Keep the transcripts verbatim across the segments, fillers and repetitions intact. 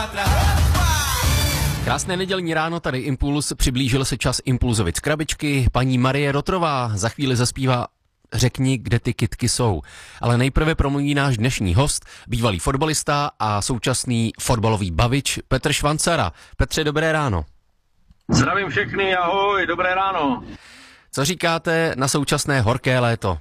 Krásné nedělní ráno, tady Impuls, přiblížil se čas Impulzovic krabičky. Paní Marie Rotrová za chvíli zaspívá Řekni, kde ty kytky jsou. Ale nejprve promluví náš dnešní host, bývalý fotbalista a současný fotbalový bavič Petr Švancara. Petře, dobré ráno. Zdravím všechny, ahoj, dobré ráno. Co říkáte na současné horké léto?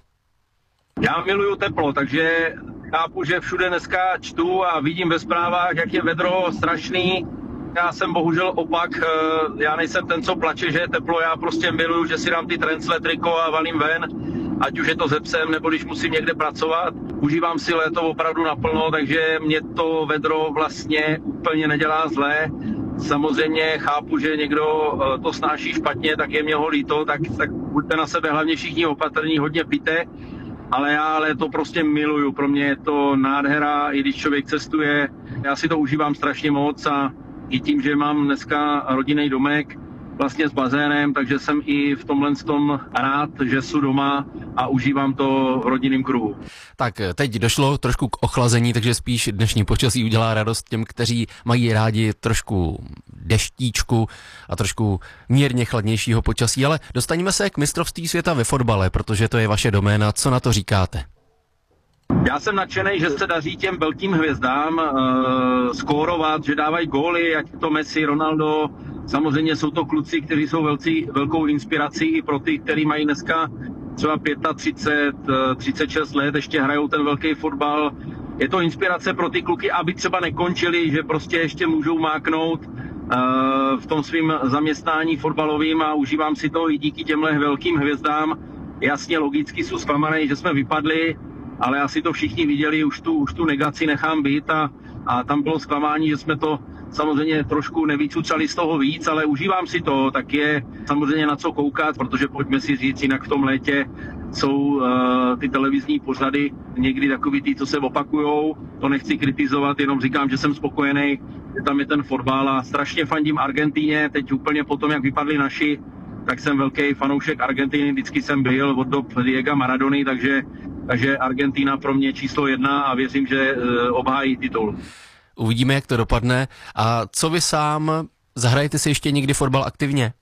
Já miluju teplo, takže chápu, že všude dneska čtu a vidím ve zprávách, jak je vedro strašný. Já jsem bohužel opak, já nejsem ten, co plače, že je teplo, já prostě miluju, že si dám ty trencle, triko a valím ven, ať už je to ze psem, nebo když musím někde pracovat. Užívám si léto opravdu naplno, takže mě to vedro vlastně úplně nedělá zlé. Samozřejmě chápu, že někdo to snáší špatně, tak je mě ho líto, tak, tak buďte na sebe hlavně všichni opatrní, hodně pijte. Ale já léto prostě miluju, pro mě je to nádhera, i když člověk cestuje, já si to užívám strašně moc a i tím, že mám dneska rodinný domek vlastně s bazénem, takže jsem i v tomhle tom rád, že jsem doma a užívám to v rodinném kruhu. Tak teď došlo trošku k ochlazení, takže spíš dnešní počasí udělá radost těm, kteří mají rádi trošku deštíčku a trošku mírně chladnějšího počasí, ale dostaneme se k mistrovství světa ve fotbale, protože to je vaše doména. Co na to říkáte? Já jsem nadšený, že se daří těm velkým hvězdám uh, skórovat, že dávají góly, ať to Messi, Ronaldo. Samozřejmě jsou to kluci, kteří jsou velcí, velkou inspirací i pro ty, kteří mají dneska třeba třicet pět, třicet šest let, ještě hrajou ten velký fotbal. Je to inspirace pro ty kluky, aby třeba nekončili, že prostě ještě můžou máknout uh, v tom svým zaměstnání fotbalovým a užívám si to i díky těmhle velkým hvězdám. Jasně, logicky jsou zklamaný, že jsme vypadli, ale asi to všichni viděli, už tu, už tu negaci nechám být a, a tam bylo zklamání, že jsme to samozřejmě trošku nevycucali z toho víc, ale užívám si to, tak je samozřejmě na co koukat, protože pojďme si říct, jinak v tom létě jsou uh, ty televizní pořady někdy takový ty, co se opakujou, to nechci kritizovat, jenom říkám, že jsem spokojený, že tam je ten fotbal a strašně fandím Argentíně, teď úplně potom, jak vypadli naši, tak jsem velký fanoušek Argentiny, vždycky jsem byl od dob Diega Maradony, takže, takže Argentina pro mě číslo jedna a věřím, že uh, obhájí titul. Uvidíme, jak to dopadne. A co vy sám, zahrajete si ještě někdy fotbal aktivně?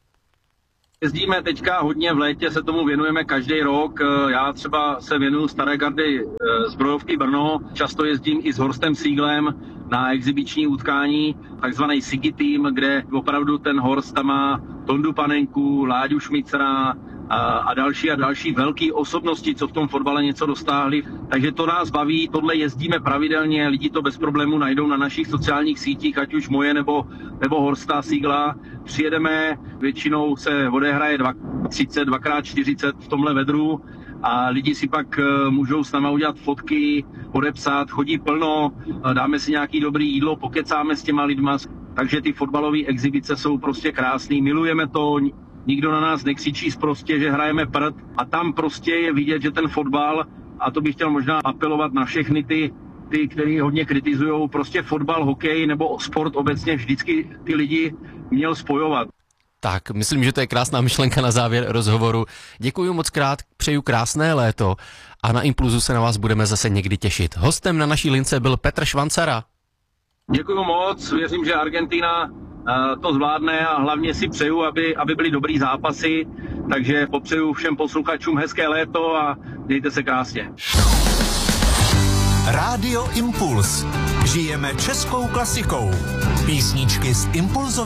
Jezdíme teďka hodně, v létě se tomu věnujeme každý rok. Já třeba se věnuju Staré gardy Zbrojovky Brno, často jezdím i s Horstem Sieglem na exibiční utkání, takzvaný Sigi Team, kde opravdu ten Horst tam má Tondu Panenku, Láďu Šmicera a, a další a další velké osobnosti, co v tom fotbale něco dostáhli. Takže to nás baví, tohle jezdíme pravidelně, lidi to bez problému najdou na našich sociálních sítích, ať už moje nebo, nebo Horsta Siegla. Přijedeme, většinou se odehraje třicet, dvakrát čtyřicet v tomhle vedru a lidi si pak můžou s náma udělat fotky, podepsat, chodí plno, dáme si nějaký dobrý jídlo, pokecáme s těma lidma. Takže ty fotbalové exibice jsou prostě krásný, milujeme to, nikdo na nás nekřičí sprostě, že hrajeme prd a tam prostě je vidět, že ten fotbal, a to bych chtěl možná apelovat na všechny ty, ty kteří hodně kritizujou, prostě fotbal, hokej nebo sport obecně vždycky ty lidi měl spojovat. Tak, myslím, že to je krásná myšlenka na závěr rozhovoru. Děkuji moc krát, přeju krásné léto a na Impulzu se na vás budeme zase někdy těšit. Hostem na naší lince byl Petr Švancara. Děkuji moc, věřím, že Argentina to zvládne a hlavně si přeju, aby, aby byly dobrý zápasy, takže popřeju všem posluchačům hezké léto a mějte se krásně. Rádio Impuls. Žijeme českou klasikou. Písničky z Impulzové